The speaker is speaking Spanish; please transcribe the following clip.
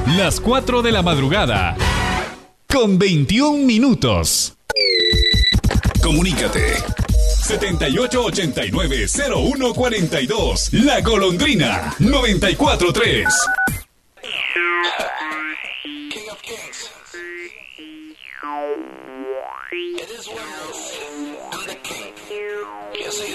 Las 4 de la madrugada, con 21 minutos. Comunícate. 7889-0142. La Golondrina 94.3. King of Kings. It is well. I'm the king. Yes, I am.